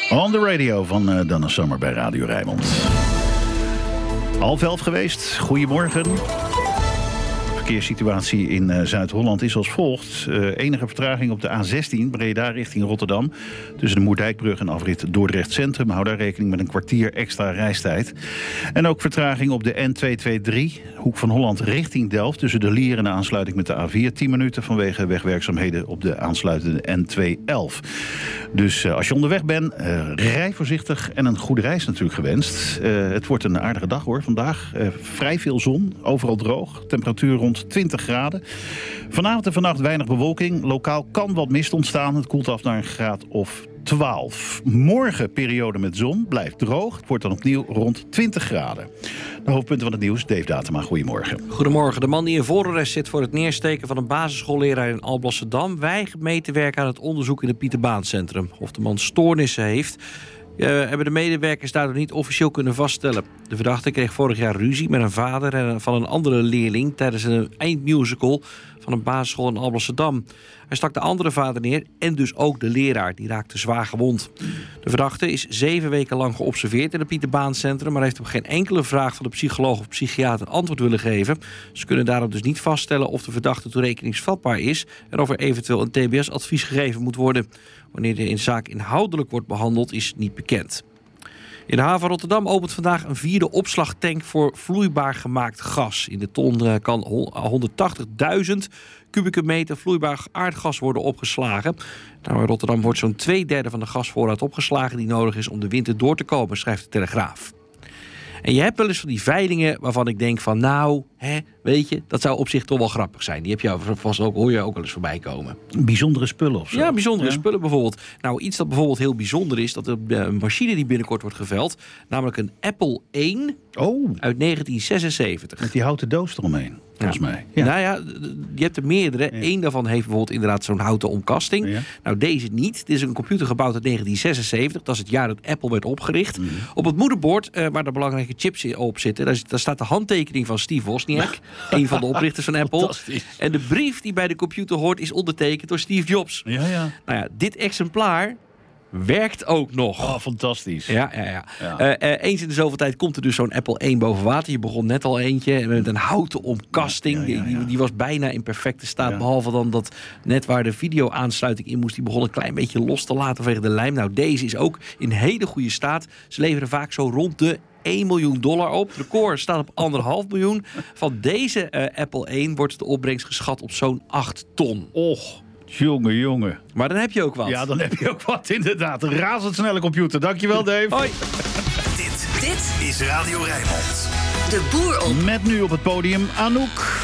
On the radio van Donna Summer bij Radio Rijnmond. 10:30 geweest. Goedemorgen. De verkeerssituatie in Zuid-Holland is als volgt. Enige vertraging op de A16 Breda richting Rotterdam. Tussen de Moerdijkbrug en afrit Dordrecht Centrum. Hou daar rekening met een kwartier extra reistijd. En ook vertraging op de N223 Hoek van Holland richting Delft. Tussen de Lier en de aansluiting met de A4. 10 minuten vanwege wegwerkzaamheden op de aansluitende N211. Dus als je onderweg bent, rij voorzichtig en een goede reis natuurlijk gewenst. Het wordt een aardige dag hoor vandaag. Vrij veel zon, overal droog. Temperatuur rond 20 graden. Vanavond en vannacht weinig bewolking. Lokaal kan wat mist ontstaan. Het koelt af naar een graad of 12. Morgen periode met zon, blijft droog. Het wordt dan opnieuw rond 20 graden. De hoofdpunten van het nieuws, Dave Datema, goedemorgen. Goedemorgen. De man die in voorarrest zit voor het neersteken van een basisschoolleraar in Alblasserdam weigert mee te werken aan het onderzoek in het Pieterbaancentrum. Of de man stoornissen heeft, hebben de medewerkers daardoor niet officieel kunnen vaststellen. De verdachte kreeg vorig jaar ruzie met een vader en van een andere leerling tijdens een eindmusical van een basisschool in Alblasserdam. Hij stak de andere vader neer en dus ook de leraar. Die raakte zwaar gewond. De verdachte is 7 weken lang geobserveerd in het Pieterbaancentrum, maar heeft op geen enkele vraag van de psycholoog of psychiater antwoord willen geven. Ze kunnen daarom dus niet vaststellen of de verdachte toerekeningsvatbaar is en of er eventueel een TBS-advies gegeven moet worden. Wanneer de zaak inhoudelijk wordt behandeld is niet bekend. In de haven Rotterdam opent vandaag een 4e opslagtank voor vloeibaar gemaakt gas. In de ton kan 180.000 kubieke meter vloeibaar aardgas worden opgeslagen. Nou, in Rotterdam wordt zo'n 2/3 van de gasvoorraad opgeslagen die nodig is om de winter door te komen, schrijft de Telegraaf. En je hebt wel eens van die veilingen waarvan ik denk van weet je, dat zou op zich toch wel grappig zijn. Die heb je vast ook, hoor je ook wel eens voorbij komen. Bijzondere spullen of zo? Ja, bijzondere spullen bijvoorbeeld. Nou, iets dat bijvoorbeeld heel bijzonder is, dat een machine die binnenkort wordt geveld, namelijk een Apple I uit 1976. Met die houten doos eromheen, volgens mij. Ja. Nou ja, je hebt er meerdere. Ja. Eén daarvan heeft bijvoorbeeld inderdaad zo'n houten omkasting. Ja. Nou, deze niet. Dit is een computer gebouwd uit 1976. Dat is het jaar dat Apple werd opgericht. Mm. Op het moederbord, waar de belangrijke chips op zitten, daar staat de handtekening van Steve Wozniak, een van de oprichters van Apple. En de brief die bij de computer hoort is ondertekend door Steve Jobs. Ja. Nou ja, dit exemplaar werkt ook nog. Oh, fantastisch. Ja. Eens in de zoveel tijd komt er dus zo'n Apple I boven water. Je begon net al eentje met een houten omkasting. Ja. Die was bijna in perfecte staat. Ja. Behalve dan dat net waar de video-aansluiting in moest, die begon een klein beetje los te laten vanwege de lijm. Nou, deze is ook in hele goede staat. Ze leveren vaak zo rond de $1 miljoen op. De record staat op 1,5 miljoen. Van deze Apple I wordt de opbrengst geschat op zo'n 8 ton. Och. Jongen. Maar dan heb je ook wat. Ja, dan heb je ook wat, inderdaad. Een razendsnelle computer. Dankjewel, Dave. Hoi. Dit is Radio Rijnmond. De boer op. Met nu op het podium Anouk.